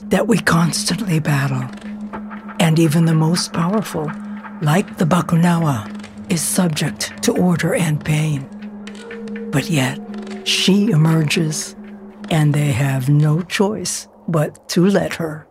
that we constantly battle. And even the most powerful, like the Bakunawa, is subject to order and pain. But yet, she emerges, and they have no choice but to let her.